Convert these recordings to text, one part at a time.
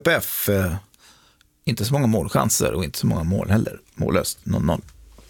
PF, inte så många målchanser och inte så många mål heller. Mållöst, 0-0.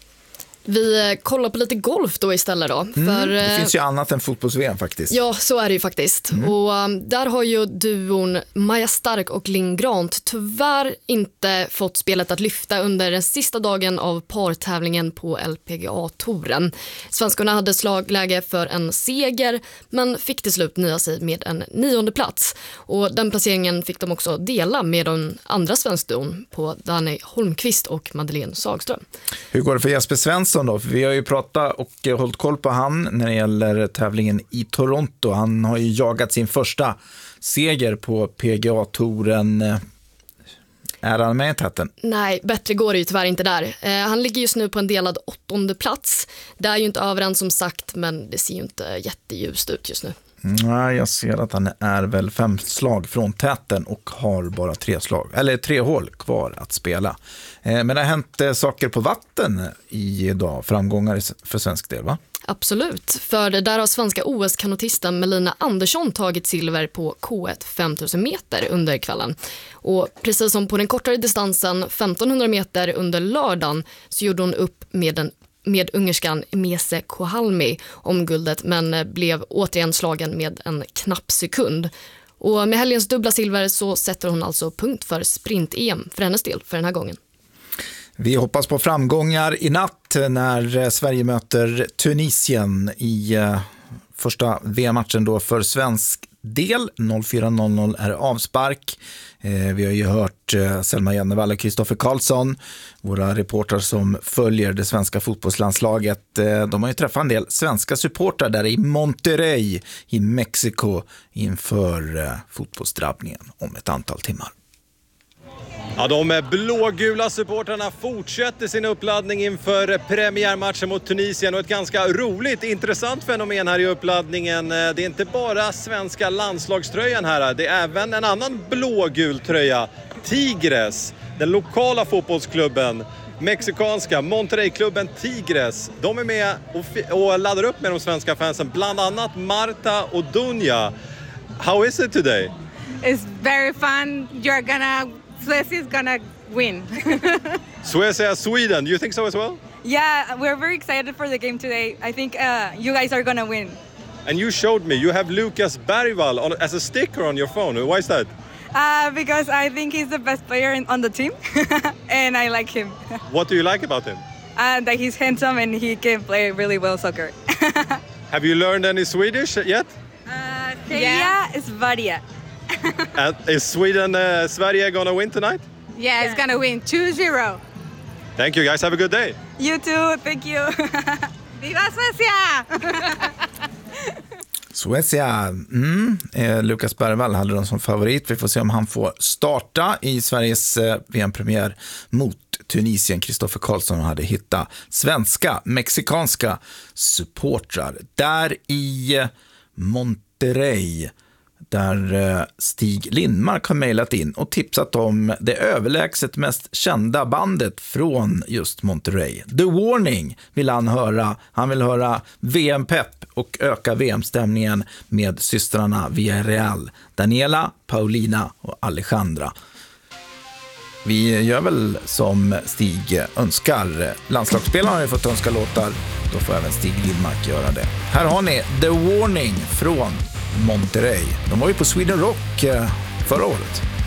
Vi kollar på lite golf då istället då. För, det finns ju annat än fotbolls-VM faktiskt. Ja, så är det ju faktiskt. Och där har ju duon Maja Stark och Linn Grant tyvärr inte fått spelet att lyfta under den sista dagen av partävlingen på LPGA-touren. Svenskarna hade slagläge för en seger men fick till slut nöja sig med en 9:e plats. Och den placeringen fick de också dela med de andra svenskduon på Danny Holmqvist och Madeleine Sagström. Hur går det för Jesper Svensson då? För vi har ju pratat och hållit koll på han när det gäller tävlingen i Toronto. Han har ju jagat sin första seger på PGA-touren. Är han med i täten? Nej, bättre går det ju tyvärr inte där. Han ligger just nu på en delad 8:e plats. Det är ju inte över än som sagt, men det ser ju inte jätteljust ut just nu. Nej, jag ser att han är väl 5 slag från täten och har bara 3 hål kvar att spela. Men det har hänt saker på vatten idag, framgångar för svensk del, va? Absolut, för där har svenska OS-kanotisten Melina Andersson tagit silver på K1 5000 meter under kvällen. Och precis som på den kortare distansen 1500 meter under lördagen så gjorde hon upp med ungerskan Mese Kohalmi om guldet men blev återigen slagen med en knapp sekund. Och med helgens dubbla silver så sätter hon alltså punkt för sprint-EM för hennes del för den här gången. Vi hoppas på framgångar i natt när Sverige möter Tunisien i första VM-matchen då för svensk del. 04.00 är avspark. Vi har ju hört Selma Jennevall och Kristoffer Karlsson, våra reportrar som följer det svenska fotbollslandslaget. De har ju träffat en del svenska supportrar där i Monterrey i Mexiko inför fotbollsdrabbningen om ett antal timmar. Ja, de blågula supportrarna fortsätter sin uppladdning inför premiärmatchen mot Tunisien och ett ganska roligt, intressant fenomen här i uppladdningen. Det är inte bara svenska landslagströjan här, det är även en annan blågul tröja, Tigres, den lokala fotbollsklubben, mexikanska Monterrey-klubben Tigres. De är med och laddar upp med de svenska fansen, bland annat Marta och Dunja. How is it today? It's very fun. Suecia is gonna win. Suecia, Sweden. You think so as well? Yeah, we're very excited for the game today. I think you guys are gonna win. And you showed me, you have Lucas Bergvall as a sticker on your phone. Why is that? Because I think he's the best player on the team and I like him. What do you like about him? That he's handsome and he can play really well soccer. Have you learned any Swedish yet? Yeah, it's Varia. And is Sverige gonna win tonight? Yeah, it's gonna win 2-0. Thank you guys, have a good day. You too, thank you. Viva Suecia! Suecia, Lucas Bergvall hade de som favorit. Vi får se om han får starta i Sveriges VM-premiär mot Tunisien. Kristoffer Karlsson hade hittat svenska, mexikanska supportrar där i Monterrey, där Stig Lindmark har mejlat in och tipsat om det överlägset mest kända bandet från just Monterrey. The Warning vill han höra. Han vill höra VM-pepp och öka VM-stämningen med systrarna Villarreal, Daniela, Paulina och Alejandra. Vi gör väl som Stig önskar. Landslagsspelarna har ju fått önska låtar, då får även Stig Lindmark göra det. Här har ni The Warning från Monterrey. De var ju på Sweden Rock förra året.